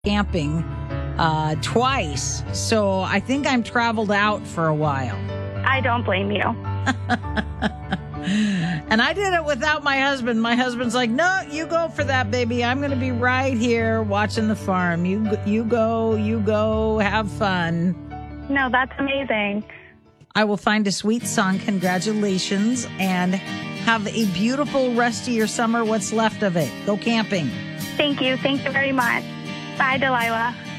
camping twice, so I think I'm traveled out for a while. I don't blame you. And I did it without my husband. My husband's like, no, you go for that, baby. I'm going to be right here watching the farm. You go, have fun. No, that's amazing. I will find a sweet song. Congratulations, and have a beautiful rest of your summer, what's left of it. Go camping. Thank you. Thank you very much. Bye, Delilah.